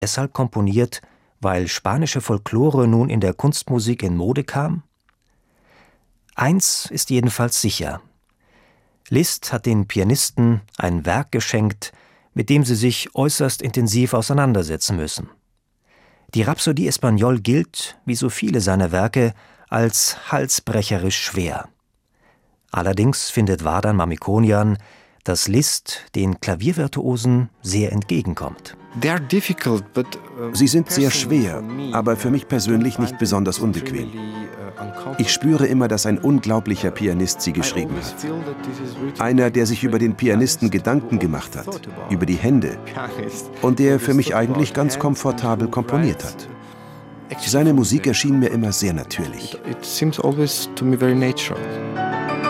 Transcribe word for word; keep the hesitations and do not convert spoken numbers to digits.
deshalb komponiert, weil spanische Folklore nun in der Kunstmusik in Mode kam? Eins ist jedenfalls sicher: Liszt hat den Pianisten ein Werk geschenkt, mit dem sie sich äußerst intensiv auseinandersetzen müssen. Die Rhapsodie Espagnole gilt, wie so viele seiner Werke, als halsbrecherisch schwer. Allerdings findet Vardan Mamikonian, dass Liszt den Klaviervirtuosen sehr entgegenkommt. Sie sind sehr schwer, aber für mich persönlich nicht besonders unbequem. Ich spüre immer, dass ein unglaublicher Pianist sie geschrieben hat. Einer, der sich über den Pianisten Gedanken gemacht hat, über die Hände, und der für mich eigentlich ganz komfortabel komponiert hat. Seine Musik erschien mir immer sehr natürlich. It seems always to me very natural.